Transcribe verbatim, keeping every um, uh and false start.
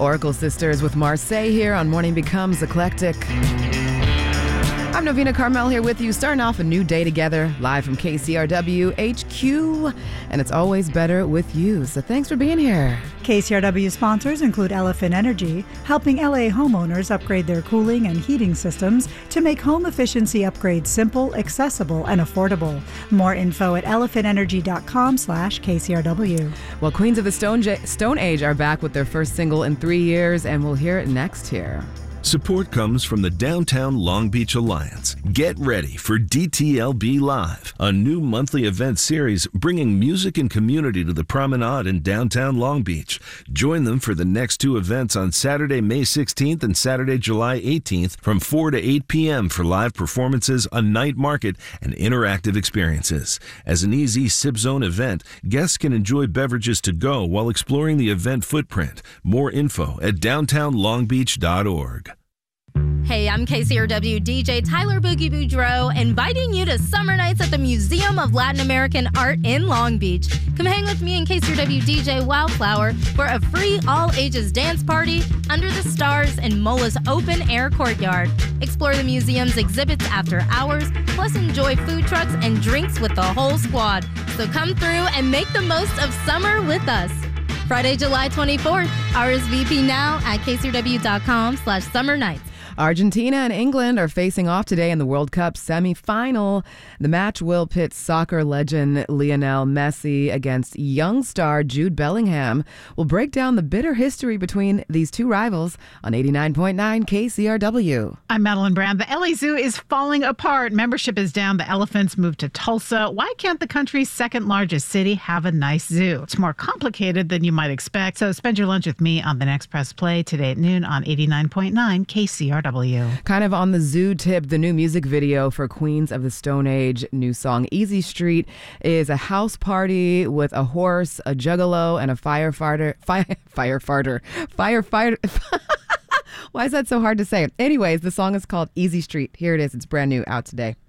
Oracle Sisters with Marseille here on Morning Becomes Eclectic. I'm Novena Carmel here with you, starting off a new day together, live from K C R W H Q, and it's always better with you, so thanks for being here. K C R W sponsors include Elephant Energy, helping L A homeowners upgrade their cooling and heating systems to make home efficiency upgrades simple, accessible, and affordable. More info at elephantenergy.com slash KCRW. Well, Queens of the Stone, J- Stone Age are back with their first single in three years, and we'll hear it next here. Support comes from the Downtown Long Beach Alliance. Get ready for D T L B Live, a new monthly event series bringing music and community to the promenade in downtown Long Beach. Join them for the next two events on Saturday, May sixteenth and Saturday, July eighteenth from four to eight p.m. for live performances, a night market, and interactive experiences. As an easy sip zone event, guests can enjoy beverages to go while exploring the event footprint. More info at downtown long beach dot org. Hey, I'm K C R W D J Tyler Boogie Boudreaux, inviting you to Summer Nights at the Museum of Latin American Art in Long Beach. Come hang with me and K C R W D J Wildflower for a free all-ages dance party under the stars in Mola's open-air courtyard. Explore the museum's exhibits after hours, plus enjoy food trucks and drinks with the whole squad. So come through and make the most of summer with us. Friday, July twenty-fourth, R S V P now at kcrw.com slash summer nights. Argentina and England are facing off today in the World Cup semifinal. The match will pit soccer legend Lionel Messi against young star Jude Bellingham. We'll break down the bitter history between these two rivals on eighty-nine point nine K C R W. I'm Madeline Brown. The L A Zoo is falling apart. Membership is down. The elephants moved to Tulsa. Why can't the country's second largest city have a nice zoo? It's more complicated than you might expect. So spend your lunch with me on the next Press Play today at noon on eighty-nine point nine K C R W. Kind of on the zoo tip, the new music video for Queens of the Stone Age new song Easy Street is a house party with a horse, a juggalo, and a firefighter. Fire, firefighter. Firefighter. Why is that so hard to say? Anyways, the song is called Easy Street. Here it is. It's brand new, out today.